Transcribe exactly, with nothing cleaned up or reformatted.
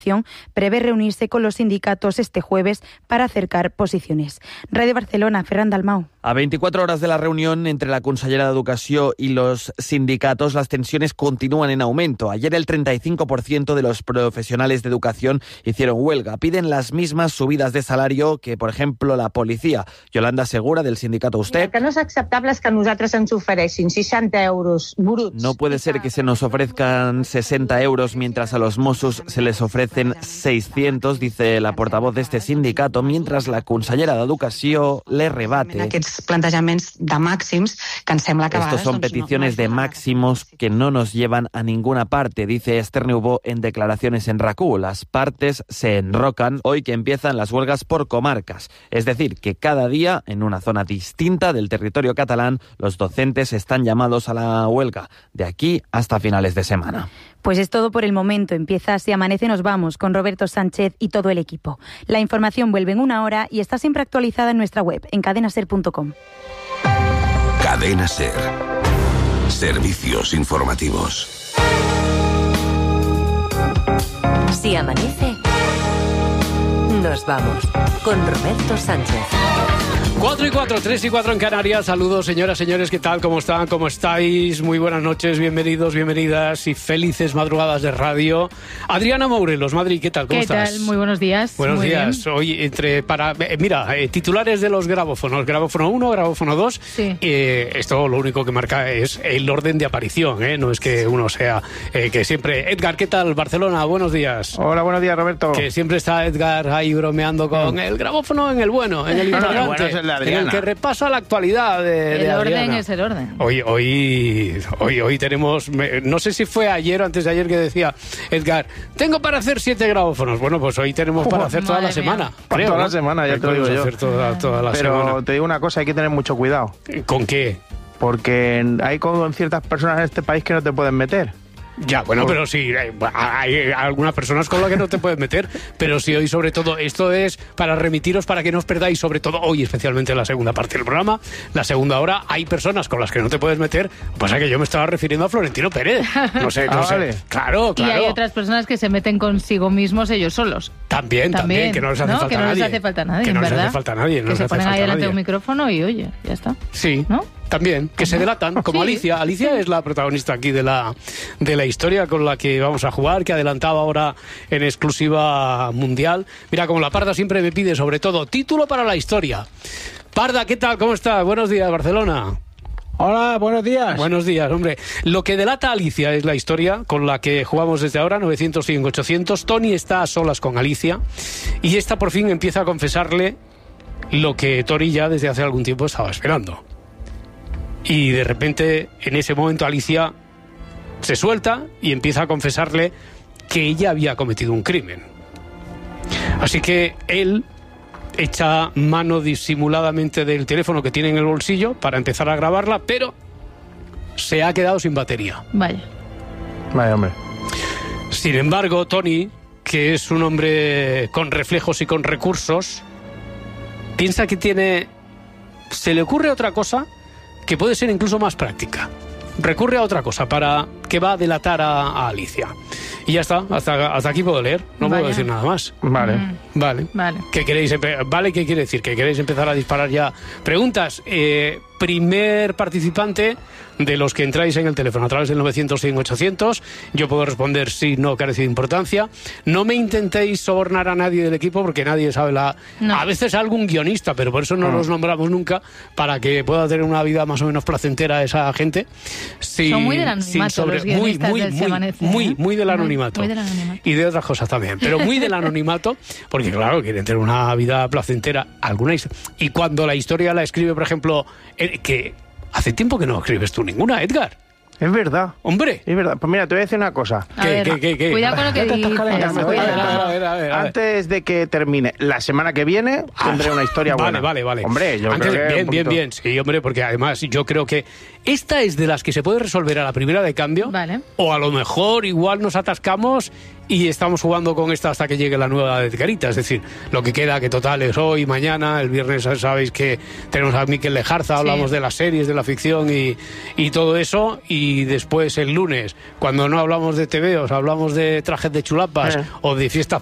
prevé reunirse con los sindicatos este jueves para acercar posiciones. Radio Barcelona, Ferran Dalmau. A veinticuatro horas de la reunión entre la consellera de Educació y los sindicatos, las tensiones continúan en aumento. Ayer el treinta y cinco por ciento de los profesionales de educación hicieron huelga. Piden las mismas subidas de salario que, por ejemplo, la policía. Yolanda Segura, del sindicato Usted. El que no és acceptable és que a nosaltres ens ofereixin seixanta euros bruts. No puede ser que se nos ofrezcan sesenta euros mientras a los Mossos se les ofrece seiscientos, dice la portavoz de este sindicato, mientras la consellera de Educació le rebate. Estos son peticiones de máximos que no nos llevan a ninguna parte, dice Esther Neubó en declaraciones en RACU. Las partes se enrocan hoy que empiezan las huelgas por comarcas. Es decir, que cada día, en una zona distinta del territorio catalán, los docentes están llamados a la huelga, de aquí hasta finales de semana. Pues es todo por el momento. Empieza Si Amanece Nos Vamos con Roberto Sánchez y todo el equipo. La información vuelve en una hora y está siempre actualizada en nuestra web, en cadena ser punto com. Cadena Ser. Servicios informativos. Si amanece, nos vamos con Roberto Sánchez. cuatro y cuatro, tres y cuatro en Canarias. Saludos, señoras, señores, ¿qué tal? ¿Cómo están? ¿Cómo estáis? Muy buenas noches, bienvenidos, bienvenidas y felices madrugadas de radio. Adriana Mourelos, Madrid, ¿qué tal? ¿Cómo ¿Qué estás? ¿Qué tal? Muy buenos días. Buenos Muy días. bien. Hoy, entre para eh, mira, eh, titulares de los grabófonos. Grabófono uno, grabófono dos. Sí. Eh, esto lo único que marca es el orden de aparición, ¿eh? No es que uno sea eh, que siempre... Edgar, ¿qué tal? Barcelona, buenos días. Hola, buenos días, Roberto. Que siempre está Edgar ahí bromeando con el grabófono en el bueno, en el importante, bueno, es el de Adriana. en el que repasa a la actualidad de, El de orden Adriana. es el orden. Hoy, hoy, hoy, hoy tenemos, no sé si fue ayer o antes de ayer que decía Edgar, tengo para hacer siete grabófonos. Bueno, pues hoy tenemos para hacer toda la Madre mía. semana. Para creo, toda ¿no? la semana, ya Hoy te lo digo podemos yo. hacer toda, toda la Pero semana. te digo una cosa, hay que tener mucho cuidado. ¿Con qué? Porque hay con ciertas personas en este país que no te pueden meter. Ya, bueno, pero sí, eh, hay algunas personas con las que no te puedes meter, pero sí, hoy sobre todo, esto es para remitiros, para que no os perdáis, sobre todo hoy, especialmente en la segunda parte del programa, la segunda hora, hay personas con las que no te puedes meter, pues a que yo me estaba refiriendo a Florentino Pérez, no sé, no Ah, sé, vale. claro, claro. Y hay otras personas que se meten consigo mismos ellos solos. También, también, También, que no les hace ¿no? falta Que no a les nadie. hace falta a nadie, que no les ¿verdad? hace falta a nadie, no que les se hace ponen falta ahí a delante de un nadie. micrófono y oye, ya está. Sí, ¿No? también, que se delatan, como Sí. Alicia. Alicia es la protagonista aquí de la, de la historia con la que vamos a jugar, que adelantaba ahora en exclusiva mundial. Mira, como la Parda siempre me pide, sobre todo, título para la historia. Parda, ¿qué tal? ¿Cómo estás? Buenos días, Barcelona. Hola, buenos días. Buenos días, hombre. Lo que delata Alicia es la historia con la que jugamos desde ahora, novecientos, cien, ochocientos. Tony está a solas con Alicia y esta por fin empieza a confesarle lo que Tony ya desde hace algún tiempo estaba esperando. Y de repente, en ese momento, Alicia se suelta y empieza a confesarle que ella había cometido un crimen. Así que él echa mano disimuladamente del teléfono que tiene en el bolsillo para empezar a grabarla, pero se ha quedado sin batería. Vaya. Vale, hombre. Sin embargo, Tony, que es un hombre con reflejos y con recursos, piensa que tiene... Se le ocurre otra cosa que puede ser incluso más práctica. Recurre a otra cosa para que va a delatar a, a Alicia. Y ya está, hasta, hasta aquí puedo leer, no Vaya. puedo decir nada más. Vale. Mm, Vale. Vale. ¿Qué queréis empe- vale, ¿qué quiere decir? ¿Que queréis empezar a disparar ya? Preguntas. Eh, primer participante de los que entráis en el teléfono a través del novecientos, cien, ochocientos. Yo puedo responder sí, no, carece de importancia. No me intentéis sobornar a nadie del equipo porque nadie sabe la... No. A veces algún guionista, pero por eso no Mm. los nombramos nunca, para que pueda tener una vida más o menos placentera esa gente. Sí, Son muy del anonimato sin sobre- los guionistas muy, muy, del Se muy, Amanece, muy, ¿eh? muy del Muy- anonimato. muy del anonimato. Y de otras cosas también, pero muy del anonimato, porque claro, quieren tener una vida placentera. Alguna his- y cuando la historia la escribe, por ejemplo, eh, que hace tiempo que no escribes tú ninguna, Edgar. Es verdad. Hombre. Es verdad. Pues mira, te voy a decir una cosa. A ¿Qué, ver, qué, qué, qué? Cuidado con lo que Ya te estás dices. calentando, cuidado. a ver, a ver, a ver, a ver. Antes de que termine la semana que viene, tendré una historia Vale, buena. vale, vale. Hombre, yo Antes- creo que bien, un bien, poquito- bien. Sí, hombre, porque además yo creo que esta es de las que se puede resolver a la primera de cambio. Vale. O a lo mejor igual nos atascamos y estamos jugando con esta hasta que llegue la nueva de Edgarita, es decir, lo que queda, que total es hoy, mañana, el viernes sabéis que tenemos a Miquel Lejarza, hablamos sí. de las series, de la ficción y, y todo eso, y después el lunes, cuando no hablamos de tebeos, hablamos de trajes de chulapas eh. o de fiestas